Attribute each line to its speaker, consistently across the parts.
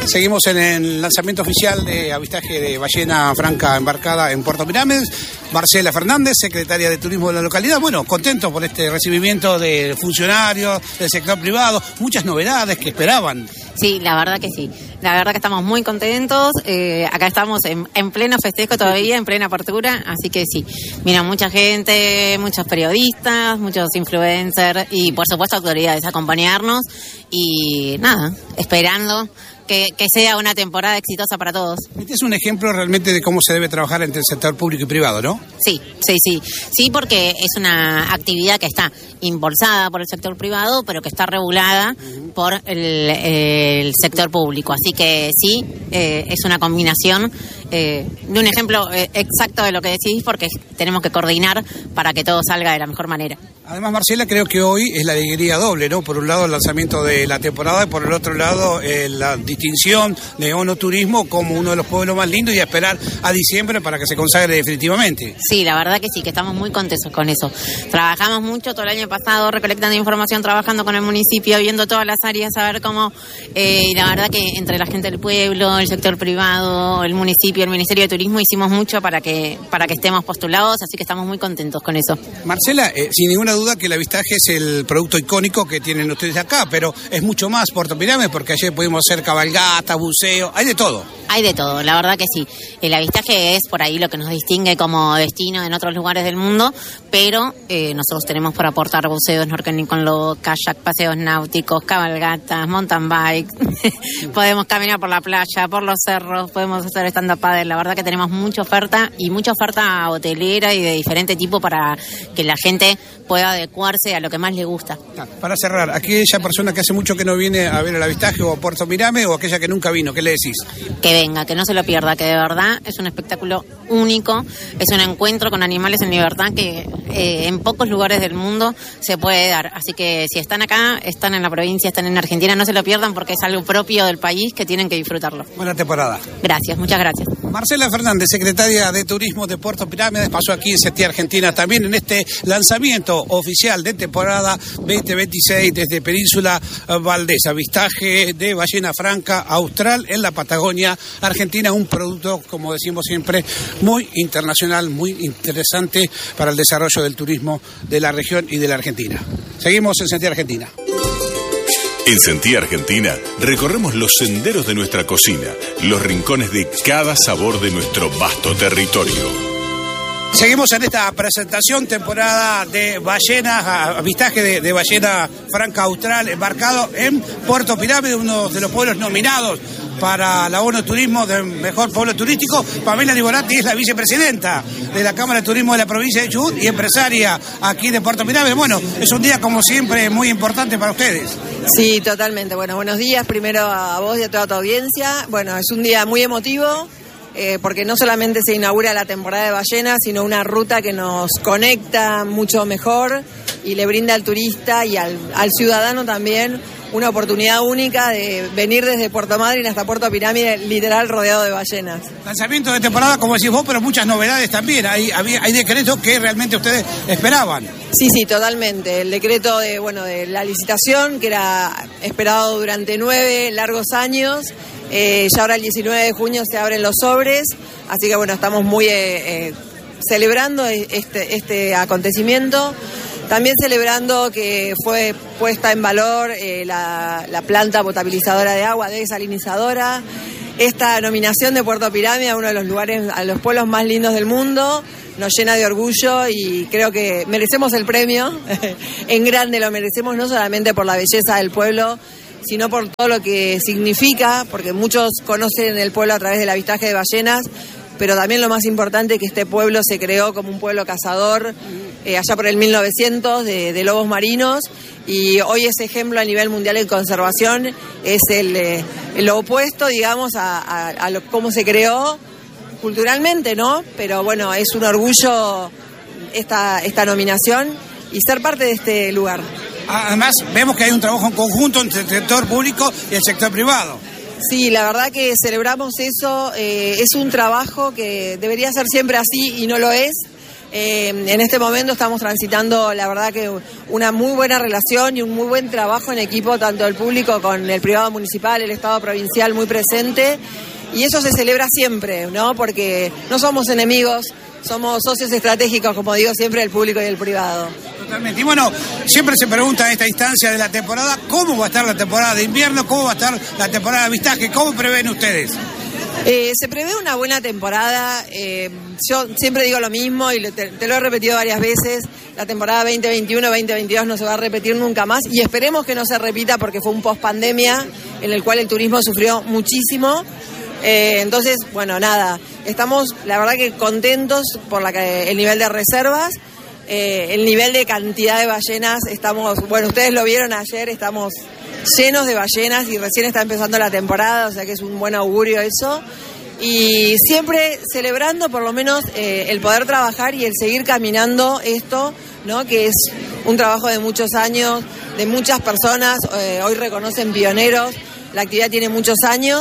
Speaker 1: Seguimos en el lanzamiento oficial de avistaje de ballena franca embarcada en Puerto Pirámides. Marcela Fernández, secretaria de Turismo de la localidad. Bueno, contento por este recibimiento de funcionarios, del sector privado, muchas novedades que esperaban.
Speaker 2: Sí, la verdad que sí. La verdad que estamos muy contentos. Acá estamos en pleno festejo todavía, en plena apertura, así que sí. Mira, mucha gente, muchos periodistas, muchos influencers y por supuesto autoridades a acompañarnos y nada, esperando que sea una temporada exitosa para todos.
Speaker 1: Este es un ejemplo realmente de cómo se debe trabajar entre el sector público y privado, ¿no?
Speaker 2: Sí, porque es una actividad que está impulsada por el sector privado, pero que está regulada por el sector público. Así que sí, es una combinación de un ejemplo exacto de lo que decís, porque tenemos que coordinar para que todo salga de la mejor manera.
Speaker 1: Además, Marcela, creo que hoy es la alegría doble, ¿no? Por un lado el lanzamiento de la temporada y por el otro lado la distinción de ONU Turismo como uno de los pueblos más lindos y a esperar a diciembre para que se consagre definitivamente.
Speaker 2: Sí, la verdad que sí, que estamos muy contentos con eso. Trabajamos mucho todo el año pasado recolectando información, trabajando con el municipio, viendo todas las áreas, a ver cómo, y la verdad que entre la gente del pueblo, el sector privado, el municipio, el Ministerio de Turismo hicimos mucho para que estemos postulados, así que estamos muy contentos con eso.
Speaker 1: Marcela, sin ninguna duda que el avistaje es el producto icónico que tienen ustedes acá, pero es mucho más Puerto Pirámides porque ayer pudimos hacer cabalgata, buceo, hay de todo.
Speaker 2: Hay de todo, la verdad que sí. El avistaje es por ahí lo que nos distingue como destino en otros lugares del mundo, pero nosotros tenemos por aportar buceo, snorkeling con lobo, kayak, paseos náuticos, cabalgatas, mountain bike, podemos caminar por la playa, por los cerros, podemos hacer stand-up paddle. La verdad que tenemos mucha oferta hotelera y de diferente tipo para que la gente pueda adecuarse a lo que más le gusta.
Speaker 1: Para cerrar, aquella persona que hace mucho que no viene a ver el avistaje o a Puerto Pirámides o aquella que nunca vino, ¿qué le decís?
Speaker 2: Que venga, que no se lo pierda, que de verdad es un espectáculo único, es un encuentro con animales en libertad que en pocos lugares del mundo se puede dar. Así que si están acá, están en la provincia, están en Argentina, no se lo pierdan porque es algo propio del país que tienen que disfrutarlo.
Speaker 1: Buena temporada.
Speaker 2: Gracias, muchas gracias.
Speaker 1: Marcela Fernández, secretaria de Turismo de Puerto Pirámides, pasó aquí en Sentir Argentina también en este lanzamiento oficial de temporada 2026 desde Península Valdés, avistaje de ballena franca austral en la Patagonia Argentina, un producto, como decimos siempre, muy internacional, muy interesante para el desarrollo del turismo de la región y de la Argentina. Seguimos en Sentir Argentina.
Speaker 3: En Sentir Argentina recorremos los senderos de nuestra cocina, los rincones de cada sabor de nuestro vasto territorio.
Speaker 1: Seguimos en esta presentación, temporada de ballenas, avistaje de ballena franca austral embarcado en Puerto Pirámides, uno de los pueblos nominados para la ONU Turismo del mejor pueblo turístico. Pamela Liborati es la vicepresidenta de la Cámara de Turismo de la provincia de Chubut y empresaria aquí de Puerto Pirámides. Bueno, es un día como siempre muy importante para ustedes.
Speaker 4: Sí, totalmente. Bueno, buenos días primero a vos y a toda tu audiencia. Bueno, es un día muy emotivo. Porque no solamente se inaugura la temporada de ballenas, sino una ruta que nos conecta mucho mejor y le brinda al turista y al ciudadano también una oportunidad única de venir desde Puerto Madryn hasta Puerto Pirámides, literal rodeado de ballenas.
Speaker 1: Lanzamiento de temporada, como decís vos, pero muchas novedades también. Hay decretos que realmente ustedes esperaban.
Speaker 4: Sí, totalmente. El decreto de la licitación, que era esperado durante 9 largos años. Ya ahora el 19 de junio se abren los sobres, así que bueno, estamos muy celebrando este acontecimiento. También celebrando que fue puesta en valor la planta potabilizadora de agua, desalinizadora. Esta nominación de Puerto Pirámides a uno de los lugares, a los pueblos más lindos del mundo, nos llena de orgullo y creo que merecemos el premio. En grande lo merecemos, no solamente por la belleza del pueblo, sino por todo lo que significa, porque muchos conocen el pueblo a través del avistaje de ballenas, pero también lo más importante, que este pueblo se creó como un pueblo cazador allá por el 1900 de lobos marinos, y hoy ese ejemplo a nivel mundial en conservación es lo opuesto, digamos, a cómo se creó culturalmente, ¿no? Pero bueno, es un orgullo esta nominación y ser parte de este lugar.
Speaker 1: Además, vemos que hay un trabajo en conjunto entre el sector público y el sector privado.
Speaker 4: Sí, la verdad que celebramos eso. Es un trabajo que debería ser siempre así y no lo es. En este momento estamos transitando, la verdad que una muy buena relación y un muy buen trabajo en equipo, tanto el público con el privado municipal, el Estado provincial muy presente, y eso se celebra siempre, ¿no? Porque no somos enemigos, somos socios estratégicos, como digo siempre, el público y el privado.
Speaker 1: Totalmente. Y bueno, siempre se pregunta en esta instancia de la temporada, ¿cómo va a estar la temporada de invierno? ¿Cómo va a estar la temporada de avistaje? ¿Cómo prevén ustedes?
Speaker 4: Se prevé una buena temporada. Yo siempre digo lo mismo y te lo he repetido varias veces. La temporada 2021-2022 no se va a repetir nunca más y esperemos que no se repita porque fue un post-pandemia en el cual el turismo sufrió muchísimo. Entonces, bueno, nada, estamos la verdad que contentos por el nivel de reservas, el nivel de cantidad de ballenas. Bueno, ustedes lo vieron ayer, estamos llenos de ballenas y recién está empezando la temporada, o sea que es un buen augurio eso. Y siempre celebrando por lo menos el poder trabajar y el seguir caminando esto, ¿no? Que es un trabajo de muchos años, de muchas personas, hoy reconocen pioneros, la actividad tiene muchos años.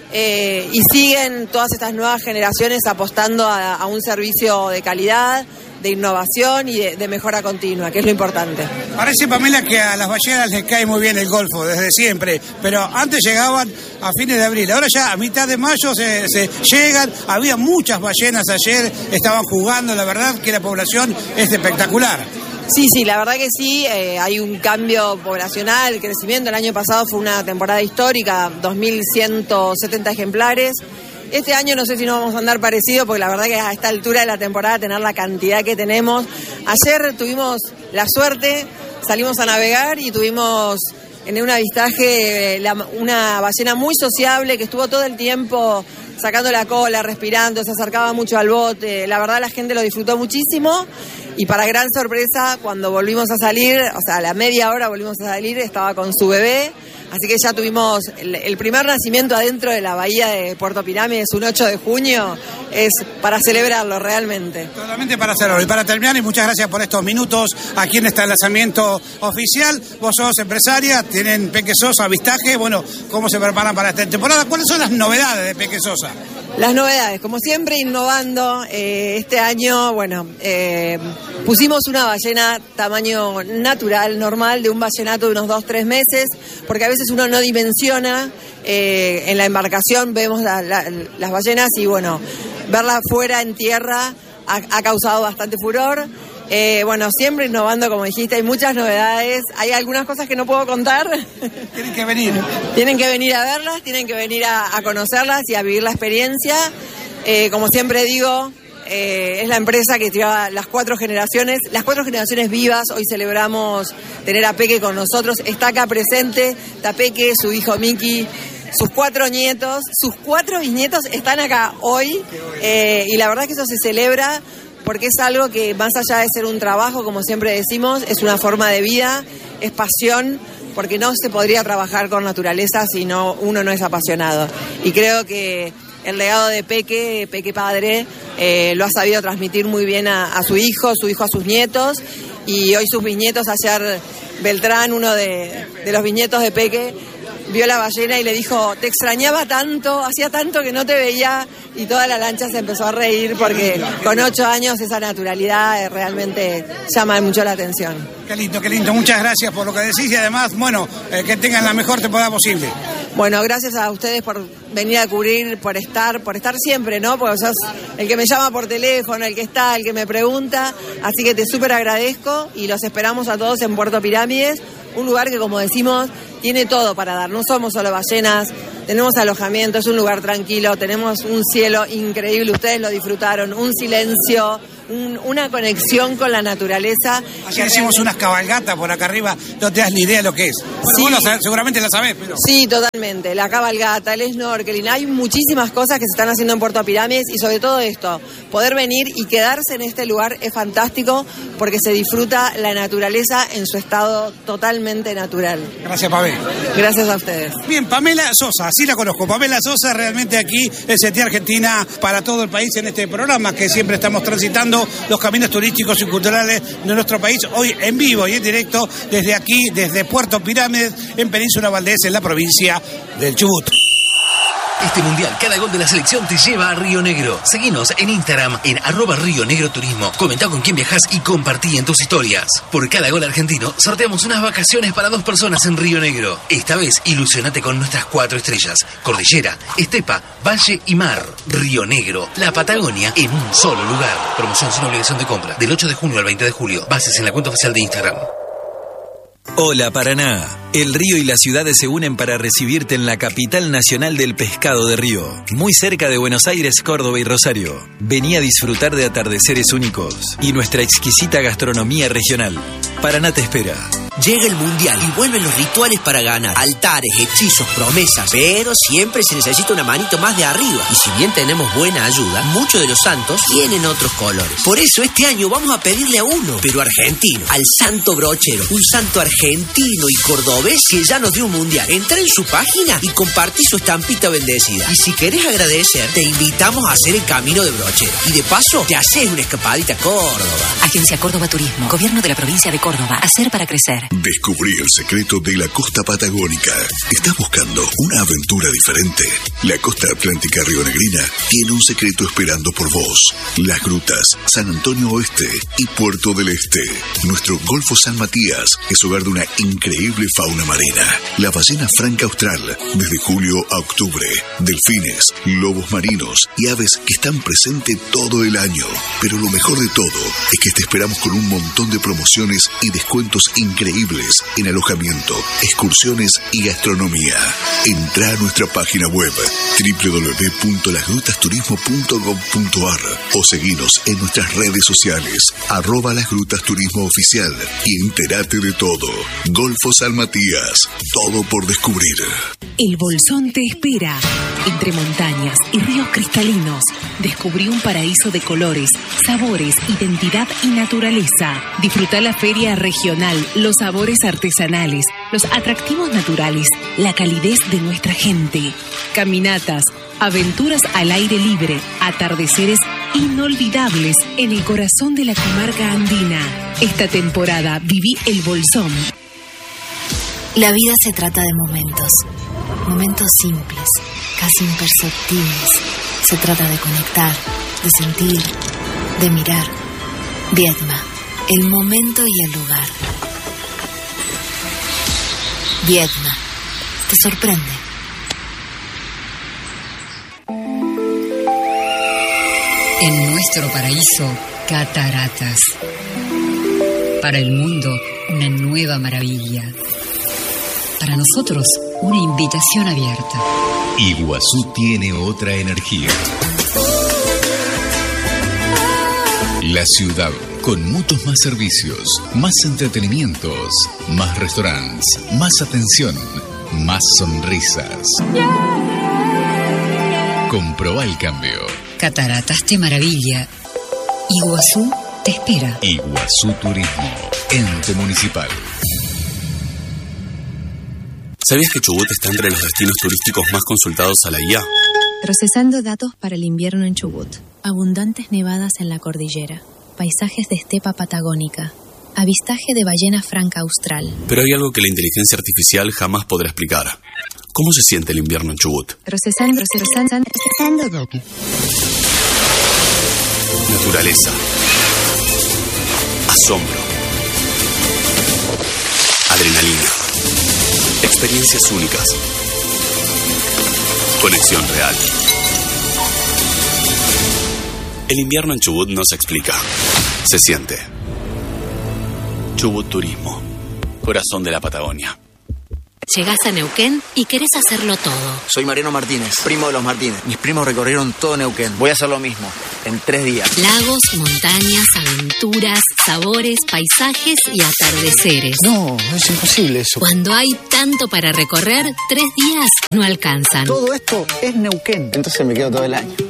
Speaker 4: Y siguen todas estas nuevas generaciones apostando a un servicio de calidad, de innovación y de mejora continua, que es lo importante.
Speaker 1: Parece, Pamela, que a las ballenas les cae muy bien el golfo desde siempre, pero antes llegaban a fines de abril, ahora ya a mitad de mayo se llegan, había muchas ballenas ayer, estaban jugando, la verdad que la población es espectacular.
Speaker 4: Sí, la verdad que sí, hay un cambio poblacional, crecimiento. El año pasado fue una temporada histórica, 2.170 ejemplares. Este año no sé si nos vamos a andar parecido, porque la verdad que a esta altura de la temporada tener la cantidad que tenemos. Ayer tuvimos la suerte, salimos a navegar y tuvimos en un avistaje una ballena muy sociable que estuvo todo el tiempo sacando la cola, respirando, se acercaba mucho al bote. La verdad la gente lo disfrutó muchísimo. Y para gran sorpresa, cuando volvimos a salir, o sea, a la media hora volvimos a salir, estaba con su bebé. Así que ya tuvimos el primer nacimiento adentro de la bahía de Puerto Pirámides, un 8 de junio, es para celebrarlo realmente.
Speaker 1: Totalmente para hacerlo. Y para terminar, y muchas gracias por estos minutos aquí en este lanzamiento oficial. Vos sos empresaria, tienen Peque Sosa, avistaje. Bueno, ¿cómo se preparan para esta temporada? ¿Cuáles son las novedades de Peque Sosa?
Speaker 4: Las novedades, como siempre, innovando. Este año, bueno, pusimos una ballena tamaño natural, normal, de un ballenato de unos 2-3 meses, porque a veces uno no dimensiona. En la embarcación vemos las ballenas y, bueno, verla fuera en tierra ha causado bastante furor. Bueno, siempre innovando, como dijiste, hay muchas novedades, hay algunas cosas que no puedo contar.
Speaker 1: Tienen que venir.
Speaker 4: Tienen que venir a verlas, tienen que venir a conocerlas y a vivir la experiencia. Como siempre digo, es la empresa que lleva las 4 generaciones vivas. Hoy celebramos tener a Peque con nosotros, está acá presente, está Peque, su hijo Miki, sus 4 nietos, sus 4 bisnietos están acá hoy, y la verdad que eso se celebra porque es algo que más allá de ser un trabajo, como siempre decimos, es una forma de vida, es pasión, porque no se podría trabajar con naturaleza si uno no es apasionado. Y creo que el legado de Peque padre, lo ha sabido transmitir muy bien a su hijo a sus nietos, y hoy sus bisnietos, ayer Beltrán, uno de los bisnietos de Peque, vio la ballena y le dijo, te extrañaba tanto, hacía tanto que no te veía, y toda la lancha se empezó a reír porque con 8 años esa naturalidad realmente llama mucho la atención.
Speaker 1: Qué lindo, muchas gracias por lo que decís y además, bueno, que tengan la mejor temporada posible.
Speaker 4: Bueno, gracias a ustedes por venir a cubrir, por estar siempre, ¿no? Porque sos el que me llama por teléfono, el que está, el que me pregunta, así que te súper agradezco y los esperamos a todos en Puerto Pirámides, un lugar que, como decimos, tiene todo para dar. No somos solo ballenas, tenemos alojamiento, es un lugar tranquilo, tenemos un cielo increíble, ustedes lo disfrutaron, un silencio, una conexión con la naturaleza.
Speaker 1: Ayer hicimos unas cabalgatas por acá arriba, no te das ni idea de lo que es. Bueno, sí. Vos seguramente la sabés, pero... Sí,
Speaker 4: totalmente, la cabalgata, el snorkeling, hay muchísimas cosas que se están haciendo en Puerto Pirámides y sobre todo esto, poder venir y quedarse en este lugar es fantástico porque se disfruta la naturaleza en su estado totalmente natural.
Speaker 1: Gracias, Pamela.
Speaker 4: Gracias a ustedes.
Speaker 1: Bien, Pamela Sosa, sí la conozco. Pamela Sosa realmente aquí en CT Argentina para todo el país en este programa que siempre estamos transitando los caminos turísticos y culturales de nuestro país, hoy en vivo y en directo desde aquí, desde Puerto Pirámides, en Península Valdés, en la provincia del Chubut.
Speaker 5: Este mundial, cada gol de la selección te lleva a Río Negro. Seguinos en Instagram en @RioNegroTurismo. Comentá con quién viajás y compartí en tus historias. Por cada gol argentino, sorteamos unas vacaciones para 2 personas en Río Negro. Esta vez, ilusionate con nuestras 4 estrellas: cordillera, estepa, valle y mar. Río Negro, la Patagonia en un solo lugar. Promoción sin obligación de compra. Del 8 de junio al 20 de julio. Bases en la cuenta oficial de Instagram.
Speaker 6: Hola Paraná, el río y la ciudad se unen para recibirte en la capital nacional del pescado de río, muy cerca de Buenos Aires, Córdoba y Rosario. Vení a disfrutar de atardeceres únicos y nuestra exquisita gastronomía regional. Paraná te espera.
Speaker 7: Llega el mundial y vuelven los rituales para ganar. Altares, hechizos, promesas. Pero siempre se necesita una manito más de arriba. Y si bien tenemos buena ayuda, muchos de los santos tienen otros colores. Por eso este año vamos a pedirle a uno, pero argentino, al Santo Brochero. Un santo argentino y cordobés que ya nos dio un mundial. Entra en su página y compartí su estampita bendecida. Y si querés agradecer, te invitamos a hacer el camino de Brochero. Y de paso, te haces una escapadita a Córdoba.
Speaker 8: Agencia Córdoba Turismo, Gobierno de la Provincia de Córdoba. Hacer para crecer.
Speaker 3: Descubrí el secreto de la costa patagónica. ¿Estás buscando una aventura diferente? La costa atlántica rionegrina tiene un secreto esperando por vos. Las Grutas, San Antonio Oeste y Puerto del Este. Nuestro Golfo San Matías es hogar de una increíble fauna marina. La ballena franca austral, desde julio a octubre. Delfines, lobos marinos y aves que están presentes todo el año. Pero lo mejor de todo es que te esperamos con un montón de promociones y descuentos increíbles en alojamiento, excursiones y gastronomía. Entrá a nuestra página web www.lasgrutasturismo.gov.ar o seguinos en nuestras redes sociales @lasgrutasturismooficial y entérate de todo. Golfo San Matías, todo por descubrir.
Speaker 9: El Bolsón te espera. Entre montañas y ríos cristalinos, descubrí un paraíso de colores, sabores, identidad y naturaleza. Disfruta la feria regional, los sabores artesanales, los atractivos naturales, la calidez de nuestra gente. Caminatas, aventuras al aire libre, atardeceres inolvidables en el corazón de la comarca andina. Esta temporada viví el Bolsón.
Speaker 8: La vida se trata de momentos. Momentos simples, casi imperceptibles. Se trata de conectar, de sentir, de mirar. Viedma, el momento y el lugar. Viedma, te sorprende.
Speaker 10: En nuestro paraíso, cataratas. Para el mundo, una nueva maravilla. Para nosotros, una invitación abierta.
Speaker 11: Iguazú tiene otra energía. La ciudad, con muchos más servicios, más entretenimientos, más restaurantes, más atención, más sonrisas. Comprobá el cambio.
Speaker 10: Cataratas te maravilla. Iguazú te espera.
Speaker 11: Iguazú Turismo, ente municipal.
Speaker 12: ¿Sabías que Chubut está entre los destinos turísticos más consultados a la IA?
Speaker 13: Procesando datos para el invierno en Chubut. Abundantes nevadas en la cordillera. Paisajes de estepa patagónica. Avistaje de ballena franca austral.
Speaker 12: Pero hay algo que la inteligencia artificial jamás podrá explicar. ¿Cómo se siente el invierno en Chubut?
Speaker 13: Procesando datos.
Speaker 12: Naturaleza. Asombro. Adrenalina. Experiencias únicas. Conexión real. El invierno en Chubut no se explica. Se siente. Chubut Turismo. Corazón de la Patagonia.
Speaker 8: Llegás a Neuquén y querés hacerlo todo.
Speaker 14: Soy Mariano Martínez, primo de los Martínez. Mis primos recorrieron todo Neuquén. Voy a hacer lo mismo, en 3 días.
Speaker 8: Lagos, montañas, aventuras, sabores, paisajes y atardeceres.
Speaker 14: No, es imposible eso.
Speaker 8: Cuando hay tanto para recorrer, 3 días no alcanzan.
Speaker 14: Todo esto es Neuquén. Entonces me quedo todo el año.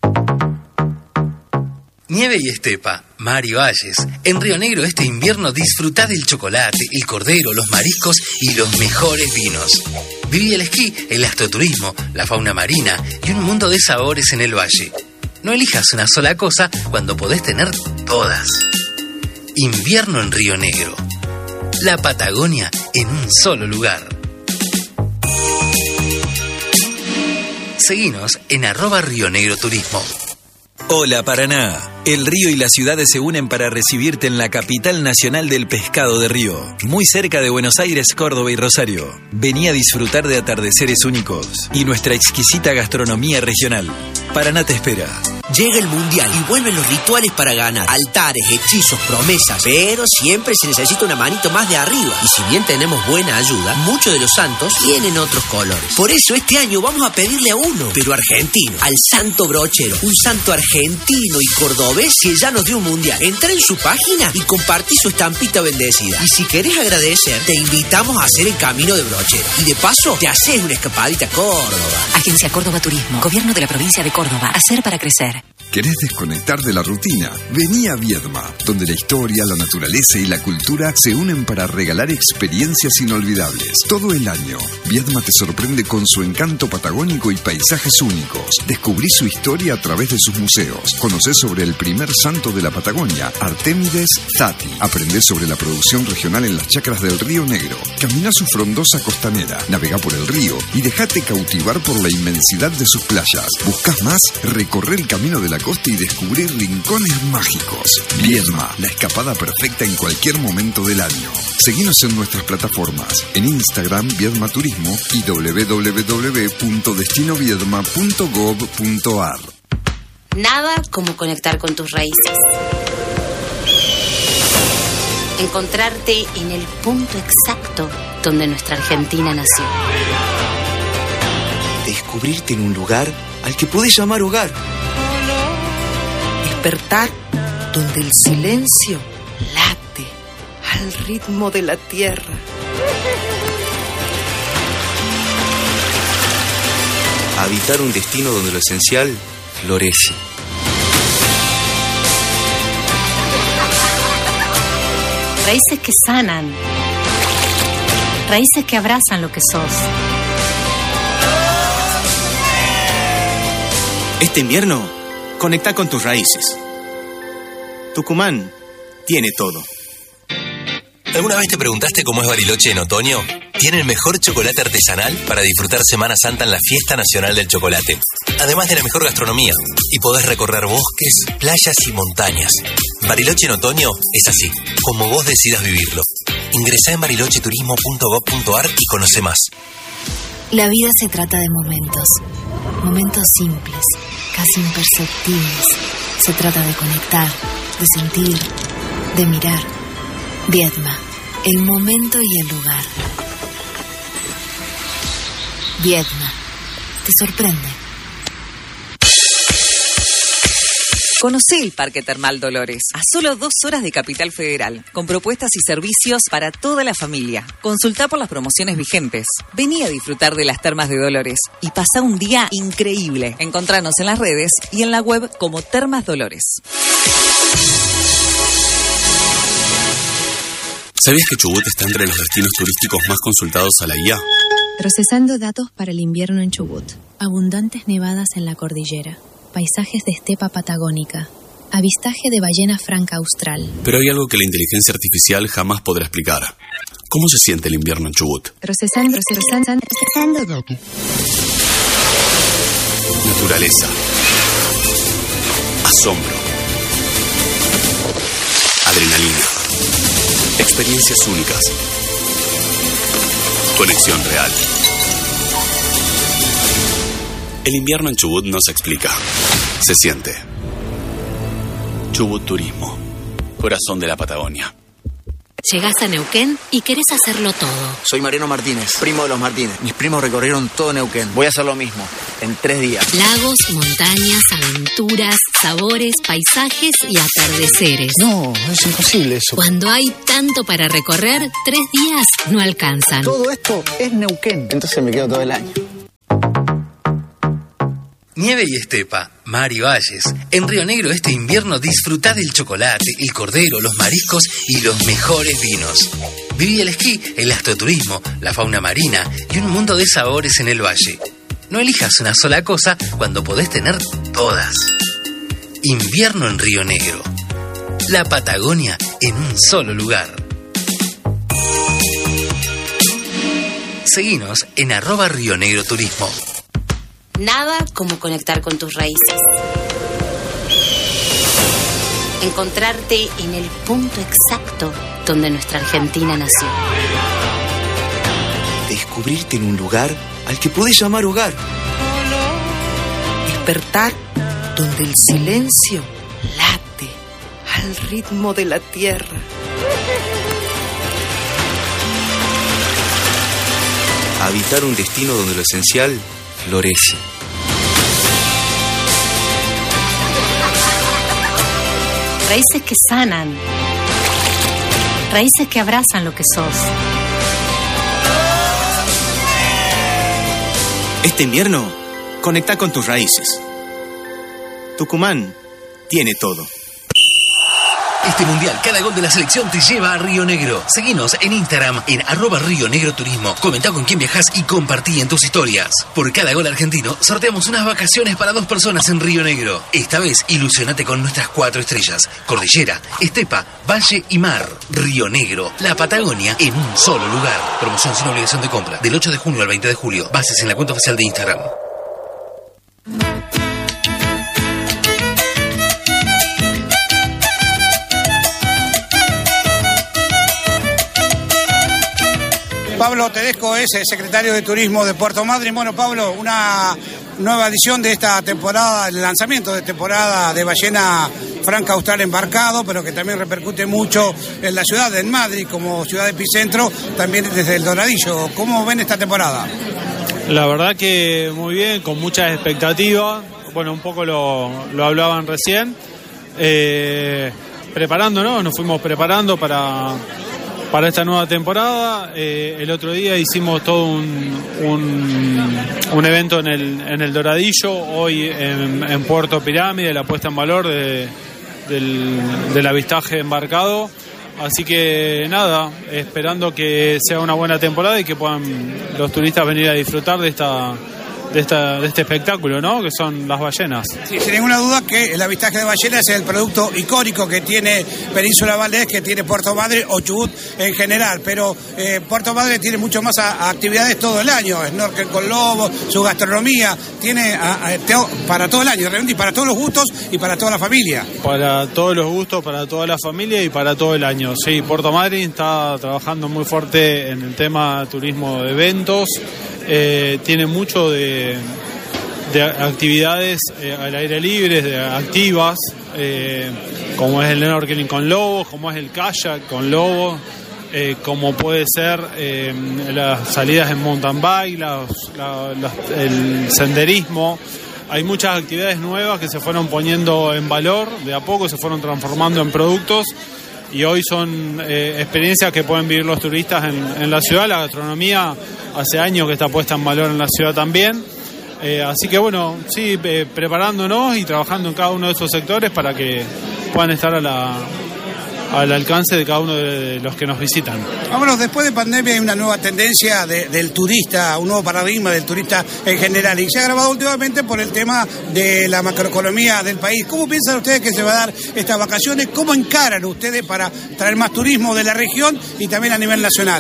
Speaker 5: Nieve y estepa, mar y valles. En Río Negro este invierno disfrutá del chocolate, el cordero, los mariscos y los mejores vinos. Viví el esquí, el astroturismo, la fauna marina y un mundo de sabores en el valle. No elijas una sola cosa cuando podés tener todas. Invierno en Río Negro. La Patagonia en un solo lugar. Seguinos en @RioNegroTurismo.
Speaker 6: Hola Paraná, el río y las ciudades se unen para recibirte en la capital nacional del pescado de Río, muy cerca de Buenos Aires, Córdoba y Rosario. Vení a disfrutar de atardeceres únicos y nuestra exquisita gastronomía regional. Paraná te espera.
Speaker 7: Llega el Mundial y vuelven los rituales para ganar. Altares, hechizos, promesas. Pero siempre se necesita una manito más de arriba. Y si bien tenemos buena ayuda, muchos de los santos tienen otros colores. Por eso este año vamos a pedirle a uno, pero argentino, al Santo Brochero. Un santo argentino y cordobés que ya nos dio un Mundial. Entra en su página y compartí su estampita bendecida. Y si querés agradecer, te invitamos a hacer el camino de Brochero. Y de paso, te haces una escapadita a Córdoba.
Speaker 10: Agencia Córdoba Turismo, Gobierno de la Provincia de Córdoba. Hacer para crecer.
Speaker 15: ¿Querés desconectar de la rutina? Vení a Viedma, donde la historia, la naturaleza y la cultura se unen para regalar experiencias inolvidables. Todo el año, Viedma te sorprende con su encanto patagónico y paisajes únicos. Descubrí su historia a través de sus museos. Conocé sobre el primer santo de la Patagonia, Artemides Zati. Aprendé sobre la producción regional en las chacras del Río Negro. Camina su frondosa costanera, navegá por el río y dejate cautivar por la inmensidad de sus playas. ¿Buscás más? Recorre el camino de la costa y descubrir rincones mágicos. Viedma, la escapada perfecta en cualquier momento del año. Seguinos en nuestras plataformas, en Instagram Viedma Turismo y www.destinoviedma.gov.ar.
Speaker 2: Nada como conectar con tus raíces. Encontrarte en el punto exacto donde nuestra Argentina nació.
Speaker 14: Descubrirte en un lugar al que podés llamar hogar.
Speaker 16: Despertar donde el silencio late al ritmo de la tierra.
Speaker 14: Habitar un destino donde lo esencial florece.
Speaker 2: Raíces que sanan. Raíces que abrazan lo que sos.
Speaker 17: Este invierno, conecta con tus raíces. Tucumán tiene todo.
Speaker 18: ¿Alguna vez te preguntaste cómo es Bariloche en otoño? Tiene el mejor chocolate artesanal para disfrutar Semana Santa en la Fiesta Nacional del Chocolate. Además de la mejor gastronomía. Y podés recorrer bosques, playas y montañas. Bariloche en otoño es así, como vos decidas vivirlo. Ingresá en barilocheturismo.gov.ar y conoce más.
Speaker 8: La vida se trata de momentos. Momentos simples, casi imperceptibles. Se trata de conectar, de sentir, de mirar. Viedma, el momento y el lugar. Viedma, te sorprende.
Speaker 19: Conocé el Parque Termal Dolores, a solo 2 horas de Capital Federal, con propuestas y servicios para toda la familia. Consultá por las promociones vigentes. Vení a disfrutar de las termas de Dolores y pasá un día increíble. Encontranos en las redes y en la web como Termas Dolores.
Speaker 12: ¿Sabías que Chubut está entre los destinos turísticos más consultados a la IA?
Speaker 13: Procesando datos para el invierno en Chubut. Abundantes nevadas en la cordillera. Paisajes de estepa patagónica. Avistaje de ballena franca austral.
Speaker 12: Pero hay algo que la inteligencia artificial jamás podrá explicar. ¿Cómo se siente el invierno en Chubut?
Speaker 13: Procesando datos.
Speaker 12: Naturaleza. Asombro. Adrenalina. Experiencias únicas. Conexión real. El invierno en Chubut no se explica. Se siente. Chubut Turismo. Corazón de la Patagonia.
Speaker 2: Llegás a Neuquén y querés hacerlo todo.
Speaker 14: Soy Mariano Martínez, primo de los Martínez. Mis primos recorrieron todo Neuquén. Voy a hacer lo mismo, en 3 días.
Speaker 2: Lagos, montañas, aventuras, sabores, paisajes y atardeceres.
Speaker 17: No, es imposible eso.
Speaker 2: Cuando hay tanto para recorrer, 3 días no alcanzan.
Speaker 17: Todo esto es Neuquén.
Speaker 14: Entonces me quedo todo el año.
Speaker 5: Nieve y estepa, mar y valles. En Río Negro este invierno disfrutá del chocolate, el cordero, los mariscos y los mejores vinos. Viví el esquí, el astroturismo, la fauna marina y un mundo de sabores en el valle. No elijas una sola cosa cuando podés tener todas. Invierno en Río Negro. La Patagonia en un solo lugar. Seguinos en @RioNegroTurismo.
Speaker 2: Nada como conectar con tus raíces. Encontrarte en el punto exacto donde nuestra Argentina nació.
Speaker 14: Descubrirte en un lugar al que podés llamar hogar.
Speaker 16: Despertar donde el silencio late al ritmo de la tierra.
Speaker 14: Habitar un destino donde lo esencial florece.
Speaker 10: Raíces que sanan. Raíces que abrazan lo que sos.
Speaker 17: Este invierno, conecta con tus raíces. Tucumán tiene todo.
Speaker 5: Este mundial, cada gol de la selección te lleva a Río Negro. Seguinos en Instagram en @RioNegroTurismo. Comentá con quién viajás y compartí en tus historias. Por cada gol argentino, sorteamos unas vacaciones para 2 personas en Río Negro. Esta vez, ilusionate con nuestras 4 estrellas: cordillera, estepa, valle y mar. Río Negro, la Patagonia en un solo lugar. Promoción sin obligación de compra, del 8 de junio al 20 de julio. Bases en la cuenta oficial de Instagram.
Speaker 1: Pablo Tedesco es el secretario de Turismo de Puerto Madryn. Bueno, Pablo, una nueva edición de esta temporada, el lanzamiento de temporada de Ballena Franca Austral embarcado, pero que también repercute mucho en la ciudad de Madrid como ciudad epicentro, también desde el Doradillo. ¿Cómo ven esta temporada?
Speaker 20: La verdad que muy bien, con muchas expectativas. Bueno, un poco lo hablaban recién. Preparándonos, nos fuimos preparando para esta nueva temporada. El otro día hicimos todo un evento en el Doradillo, hoy en Puerto Pirámide, la puesta en valor del avistaje embarcado. Así que nada, esperando que sea una buena temporada y que puedan los turistas venir a disfrutar de este espectáculo, ¿no? Que son las ballenas.
Speaker 1: Sí, sin ninguna duda que el avistaje de ballenas es el producto icónico que tiene Península Valdés, que tiene Puerto Madryn o Chubut en general, pero Puerto Madryn tiene mucho más actividades todo el año, snorkel con lobos, su gastronomía, tiene para todo el año, realmente, y para todos los gustos y para toda la familia.
Speaker 20: Para todos los gustos, para toda la familia y para todo el año. Sí, Puerto Madryn está trabajando muy fuerte en el tema turismo de eventos. Tiene mucho de actividades al aire libre, activas, como es el snorkeling con lobos, como es el kayak con lobos, como puede ser las salidas en mountain bike, el senderismo. Hay muchas actividades nuevas que se fueron poniendo en valor, de a poco se fueron transformando en productos. Y hoy son experiencias que pueden vivir los turistas en la ciudad. La gastronomía hace años que está puesta en valor en la ciudad también. Así que bueno, sí, preparándonos y trabajando en cada uno de esos sectores para que puedan estar al alcance de cada uno de los que nos visitan.
Speaker 1: Vámonos, después de pandemia hay una nueva tendencia del turista, un nuevo paradigma del turista en general, y se ha agravado últimamente por el tema de la macroeconomía del país. ¿Cómo piensan ustedes que se va a dar estas vacaciones? ¿Cómo encaran ustedes para traer más turismo de la región y también a nivel nacional?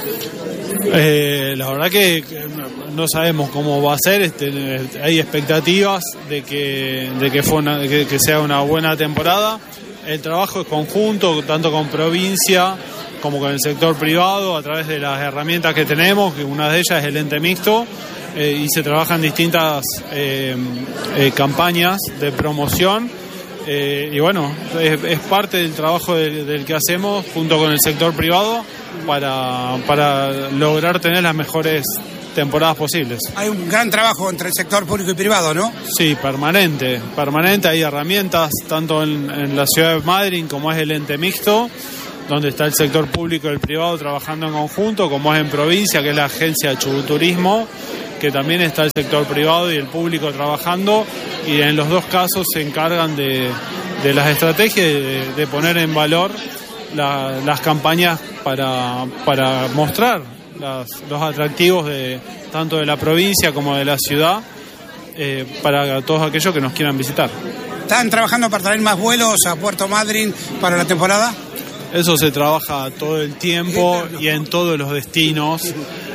Speaker 20: La verdad que no sabemos cómo va a ser. Hay expectativas de que sea una buena temporada. El trabajo es conjunto, tanto con provincia como con el sector privado, a través de las herramientas que tenemos, que una de ellas es el ente mixto, y se trabajan distintas campañas de promoción. Y bueno, es parte del trabajo del que hacemos junto con el sector privado para lograr tener las mejores temporadas posibles.
Speaker 1: Hay un gran trabajo entre el sector público y privado, ¿no?
Speaker 20: Sí, permanente. Hay herramientas tanto en la ciudad de Madryn como es el ente mixto, donde está el sector público y el privado trabajando en conjunto, como es en provincia, que es la agencia Chubut Turismo, que también está el sector privado y el público trabajando, y en los dos casos se encargan de las estrategias de poner en valor las campañas para mostrar los atractivos tanto de la provincia como de la ciudad, para todos aquellos que nos quieran visitar.
Speaker 1: ¿Están trabajando para traer más vuelos a Puerto Madryn para la temporada?
Speaker 20: Eso se trabaja todo el tiempo y en todos los destinos.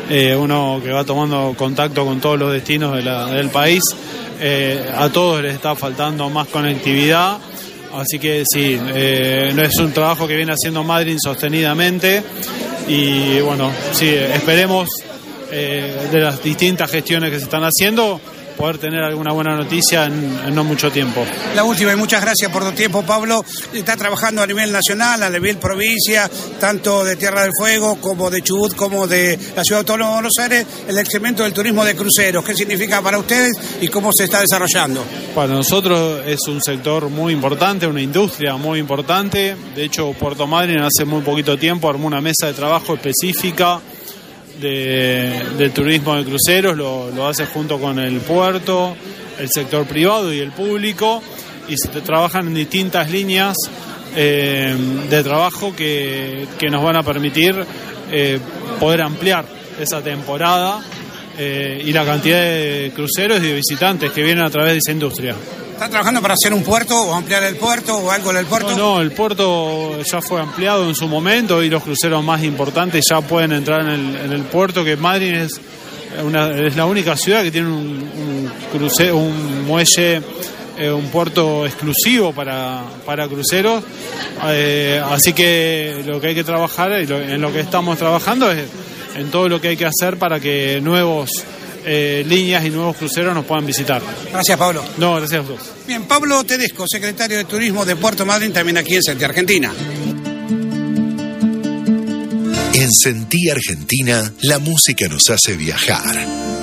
Speaker 20: uno que va tomando contacto con todos los destinos del país, a todos les está faltando más conectividad. Así que sí, no es un trabajo que viene haciendo Madryn sostenidamente y bueno, sí, esperemos de las distintas gestiones que se están haciendo poder tener alguna buena noticia en no mucho tiempo.
Speaker 1: La última, y muchas gracias por tu tiempo, Pablo. Está trabajando a nivel nacional, a nivel provincia, tanto de Tierra del Fuego como de Chubut, como de la Ciudad Autónoma de Buenos Aires, el incremento del turismo de cruceros. ¿Qué significa para ustedes y cómo se está desarrollando?
Speaker 20: Para nosotros es un sector muy importante, una industria muy importante. De hecho, Puerto Madryn hace muy poquito tiempo armó una mesa de trabajo específica del turismo de cruceros, lo hace junto con el puerto, el sector privado y el público, y se trabajan en distintas líneas de trabajo que nos van a permitir poder ampliar esa temporada y la cantidad de cruceros y de visitantes que vienen a través de esa industria.
Speaker 1: ¿Están trabajando para hacer un puerto o ampliar el puerto o algo en el puerto?
Speaker 20: No, el puerto ya fue ampliado en su momento y los cruceros más importantes ya pueden entrar en el puerto, que Madryn es la única ciudad que tiene un muelle, un puerto exclusivo para cruceros. Así que lo que hay que trabajar, y en lo que estamos trabajando, es en todo lo que hay que hacer para que nuevos líneas y nuevos cruceros nos puedan visitar.
Speaker 1: Gracias, Pablo.
Speaker 20: No, gracias a vosotros.
Speaker 1: Bien, Pablo Tedesco, secretario de Turismo de Puerto Madryn, también aquí en Sentí Argentina.
Speaker 3: En Sentí Argentina, la música nos hace viajar.